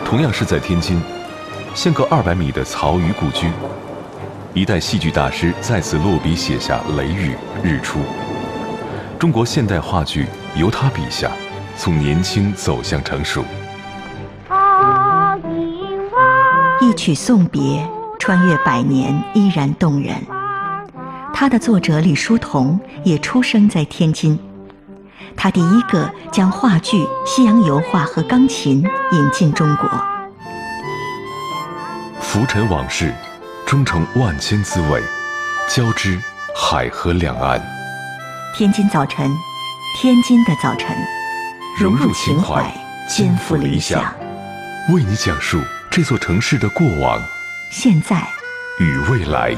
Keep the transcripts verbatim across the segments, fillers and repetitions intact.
同样是在天津，相隔二百米的曹禺故居，一代戏剧大师在此落笔写下《雷雨》《日出》。中国现代话剧由他笔下，从年轻走向成熟。 一曲送别，穿越百年依然动人。他的作者李叔同也出生在天津，他第一个将话剧、西洋油画和钢琴引进中国。 浮沉往事，终成万千滋味，交织海河两岸。 天津早晨，天津的早晨，融入情怀，肩负理想， 为你讲述这座城市的过往、 现在与未来。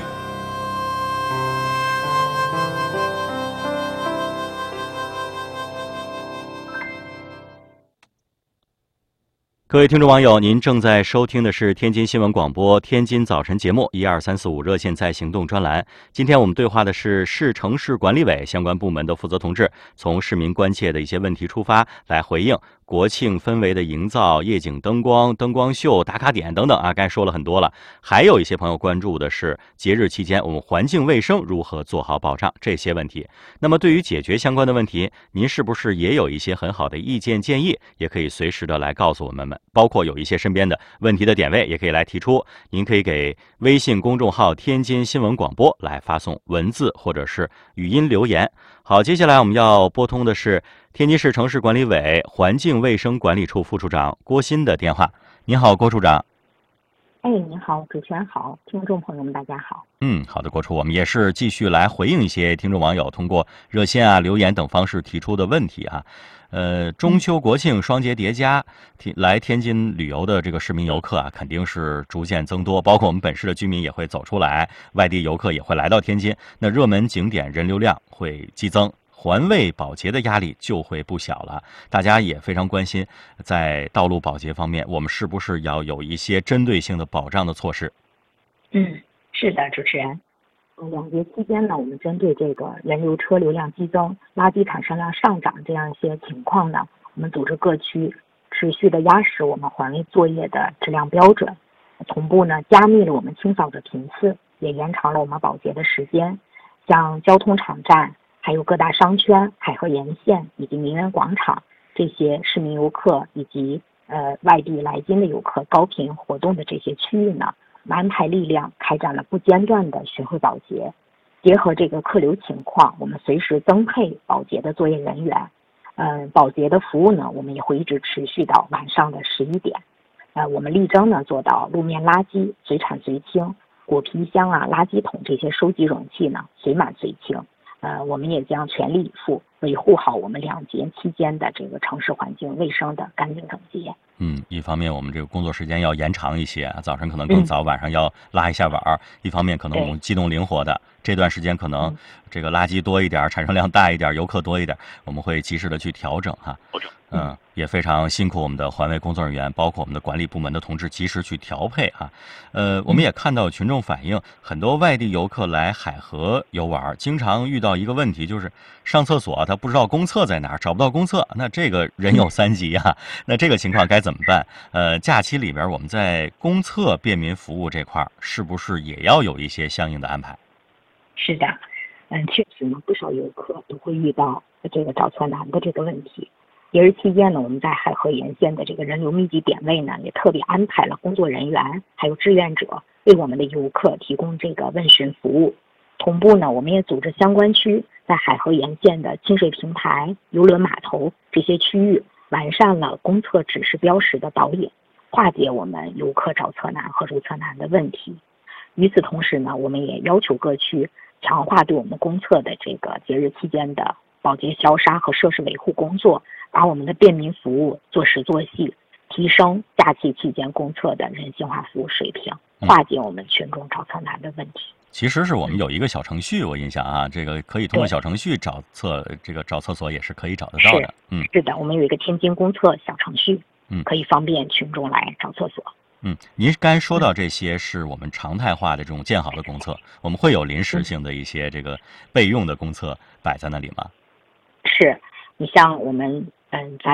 各位听众网友，您正在收听的是天津新闻广播天津早晨节目一二三四五热线在行动专栏。今天我们对话的是市城市管理委相关部门的负责同志，从市民关切的一些问题出发，来回应国庆氛围的营造、夜景灯光、灯光秀、打卡点等等啊，刚才说了很多了。还有一些朋友关注的是节日期间我们环境卫生如何做好保障这些问题。那么对于解决相关的问题，您是不是也有一些很好的意见建议，也可以随时的来告诉我们们。包括有一些身边的问题的点位，也可以来提出。您可以给微信公众号天津新闻广播来发送文字或者是语音留言。好，接下来我们要拨通的是天津市城市管理委环境卫生管理处副处长郭鑫的电话。您好，郭处长。 哎，你好，主持人好，听众朋友们大家好。 嗯，好的，郭处，我们也是继续来回应一些听众网友通过热线啊、留言等方式提出的问题啊。呃，中秋国庆双节叠加，来天津旅游的这个市民游客啊，肯定是逐渐增多，包括我们本市的居民也会走出来，外地游客也会来到天津，那热门景点人流量会激增，环卫保洁的压力就会不小了。大家也非常关心，在道路保洁方面，我们是不是要有一些针对性的保障的措施？ 嗯，是的，主持人。两节期间呢，我们针对这个人流车流量激增、垃圾产生量上涨这样一些情况呢，我们组织各区持续的压实我们环卫作业的质量标准，同步呢加密了我们清扫的频次，也延长了我们保洁的时间。像交通场站、还有各大商圈、海河沿线以及名园广场这些市民游客以及呃外地来津的游客高频活动的这些区域呢，安排力量开展了不间断的巡回保洁，结合这个客流情况，我们随时增配保洁的作业人员。嗯、呃，保洁的服务呢，我们也会一直持续到晚上的十一点。呃，我们力争呢做到路面垃圾随产随清，果皮箱啊、垃圾桶这些收集容器呢随满随清。呃，我们也将全力以赴维护好我们两节期间的这个城市环境卫生的干净整洁。 嗯，一方面我们这个工作时间要延长一些，早晨可能更早，嗯、晚上要拉一下碗儿。一方面可能我们机动灵活的，这段时间可能这个垃圾多一点，产生量大一点，游客多一点，我们会及时的去调整哈。嗯，也非常辛苦我们的环卫工作人员，包括我们的管理部门的同志，及时去调配啊。呃，我们也看到群众反映，很多外地游客来海河游玩，经常遇到一个问题，就是上厕所他不知道公厕在哪儿，找不到公厕，那这个人有三急啊。那这个情况该怎么办？呃，假期里边我们在公厕便民服务这块儿，是不是也要有一些相应的安排？ 是的，嗯，确实呢，不少游客都会遇到这个找厕难的这个问题。节日期间呢，我们在海河沿线的这个人流密集点位呢，也特别安排了工作人员还有志愿者为我们的游客提供这个问询服务。同步呢，我们也组织相关区在海河沿线的亲水平台、邮轮码头这些区域完善了公厕指示标识的导引，化解我们游客找厕难和入厕难的问题。与此同时呢，我们也要求各区强化对我们公厕的这个节日期间的保洁消杀和设施维护工作，把我们的便民服务做实做细，提升假期期间公厕的人性化服务水平，化解我们群众找厕难的问题。 其实是我们有一个小程序，我印象啊，这个可以通过小程序找厕，这个找厕所也是可以找得到的。嗯， 是的，我们有一个天津公厕小程序， 嗯， 可以方便群众来找厕所。 嗯，您刚才说到这些是我们常态化的这种建好的公厕，我们会有临时性的一些这个备用的公厕摆在那里吗？ 是，你像我们嗯在